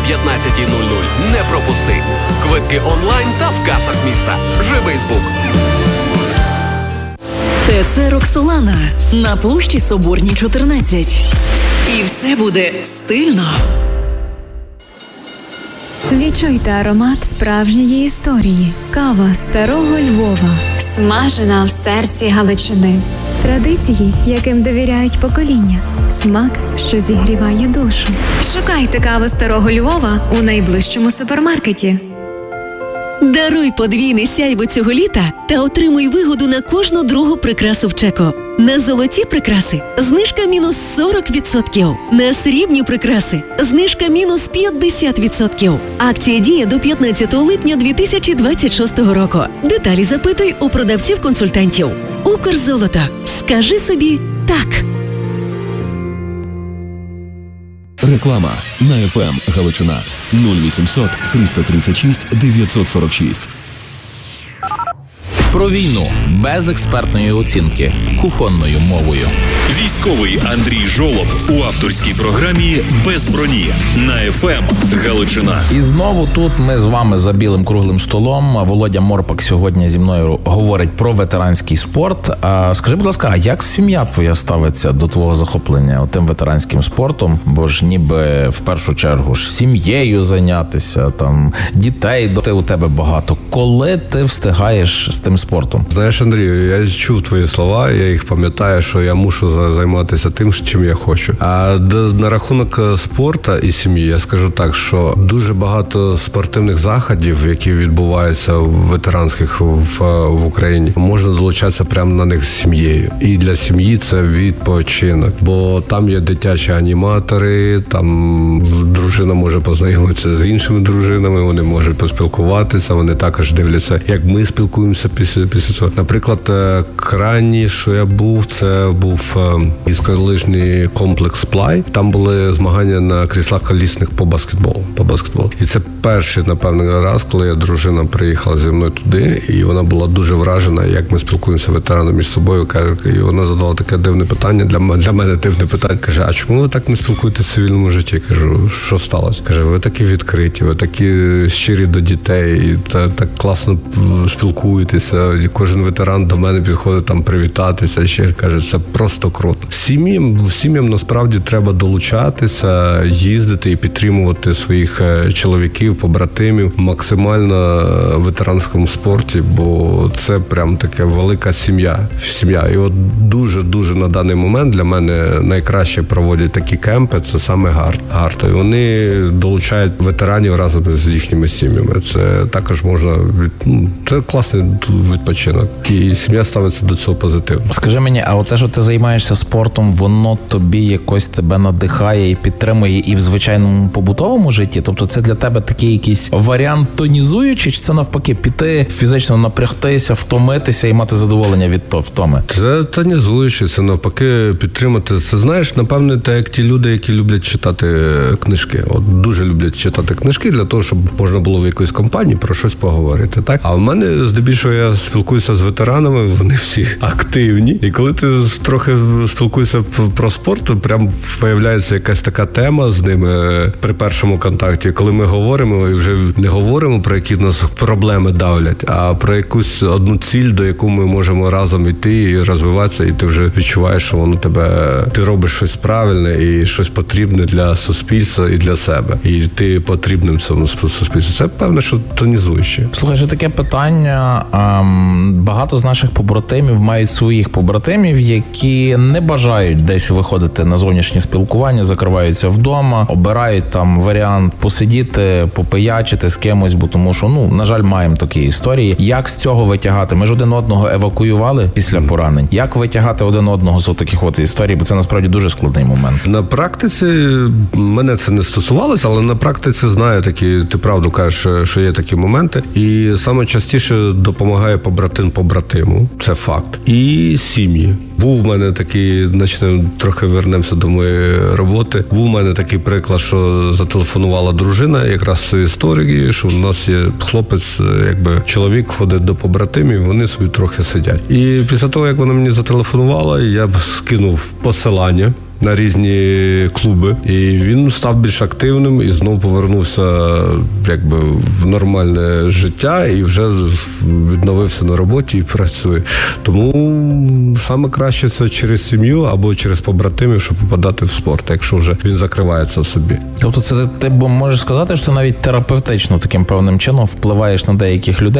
19:00. Не пропусти. Квитки онлайн та в касах міста. Живий звук. ТЦ «Роксолана» на площі Соборній, 14. І все буде стильно. Відчуйте аромат справжньої історії. Кава старого Львова. Смажена в серці Галичини. Традиції, яким довіряють покоління. Смак, що зігріває душу. Шукайте каву старого Львова у найближчому супермаркеті. Даруй подвійне сяйво цього літа та отримуй вигоду на кожну другу прикрасу в чеку. На золоті прикраси знижка мінус 40%. На срібні прикраси знижка мінус 50%. Акція діє до 15 липня 2026 року. Деталі запитуй у продавців-консультантів. Укрзолото. Скажи собі «так». Реклама на FM Галичина 0800 336 946. Про війну без експертної оцінки кухонною мовою. Військовий Андрій Жолоб у авторській програмі «Без броні» на ФМ Галичина. І знову тут ми з вами за білим круглим столом. Володя Морпак сьогодні зі мною говорить про ветеранський спорт. Скажи, будь ласка, а як сім'я твоя ставиться до твого захоплення тим ветеранським спортом? Бо ж ніби в першу чергу ж сім'єю зайнятися, там дітей у тебе багато. Коли ти встигаєш з тим спортом? Знаєш, Андрію, я чув твої слова, я їх пам'ятаю, що я мушу займатися тим, чим я хочу. А на рахунок спорту і сім'ї, я скажу так, що дуже багато спортивних заходів, які відбуваються ветеранських в Україні, можна долучатися прямо на них з сім'єю. І для сім'ї це відпочинок, бо там є дитячі аніматори, там дружина може познайомитися з іншими дружинами, вони можуть поспілкуватися, вони також дивляться, як ми спілкуємося після цього. Наприклад, крайній, що я був, це був гірськолижний комплекс Плай. Там були змагання на кріслах колісних по баскетболу. І це перший, напевно, раз, коли дружина приїхала зі мною туди, і вона була дуже вражена, як ми спілкуємося ветерани між собою. І вона задала таке дивне питання, для мене дивне питання. Каже, а чому ви так не спілкуєтеся в цивільному житті? Кажу, що сталося? Каже, ви такі відкриті, ви такі щирі до дітей, так класно спілкуєтеся. І кожен ветеран до мене підходить там привітатися, ще каже, це просто круто. Сім'ям насправді треба долучатися, їздити і підтримувати своїх чоловіків, побратимів максимально в ветеранському спорті, бо це прям така велика сім'я. І от дуже на даний момент для мене найкраще проводять такі кемпи, це саме Гарто. І вони долучають ветеранів разом з їхніми сім'ями. Це також можна, це класний відпочинок. І сім'я ставиться до цього позитивно. Скажи мені, а от те, що ти займаєшся спортом, воно тобі якось тебе надихає і підтримує і в звичайному побутовому житті? Тобто це для тебе такий якийсь варіант тонізуючий, чи це навпаки піти, фізично напрягтися, втомитися і мати задоволення від втоми? Це тонізуючий, це навпаки підтримати. Це, знаєш, напевне, так як ті люди, які люблять читати книжки. От дуже люблять читати книжки для того, щоб можна було в якоїсь компанії про щось поговорити, так? А в мене, здебільшого, я спілкуюся з ветеранами, вони всі активні. І коли ти трохи спілкуєшся про спорт, то прям появляється якась така тема з ними при першому контакті. Коли ми говоримо, і вже не говоримо про які нас проблеми давлять, а про якусь одну ціль, до яку ми можемо разом йти і розвиватися, і ти вже відчуваєш, що воно ти робиш щось правильне і щось потрібне для суспільства і для себе. І ти потрібним цьому суспільству. Це, певно, що тонізуюче. Слухай, ще таке питання. Багато з наших побратимів мають своїх побратимів, які не бажають десь виходити на зовнішнє спілкування, закриваються вдома, обирають там варіант посидіти, попиячити з кимось, бо тому що, на жаль, маємо такі історії. Як з цього витягати? Ми ж один одного евакуювали після поранень. Як витягати один одного з таких історій? Бо це насправді дуже складний момент. На практиці мене це не стосувалося, але на практиці знаю такі, ти правду кажеш, що є такі моменти. І саме частіше допомагає побратим побратиму. Це факт. І сім'ї. Був у мене такий, трохи вернемося до моєї роботи. Був у мене такий приклад, що зателефонувала дружина якраз з цієї історії, що у нас є хлопець, чоловік ходить до побратимів, вони собі трохи сидять. І після того, як вона мені зателефонувала, я б скинув посилання на різні клуби. І він став більш активним і знову повернувся якби в нормальне життя і вже відновився на роботі і працює. Тому саме краще це через сім'ю або через побратимів, щоб попадати в спорт, якщо вже він закривається в собі. Тобто це ти можеш сказати, що ти навіть терапевтично таким певним чином впливаєш на деяких людей,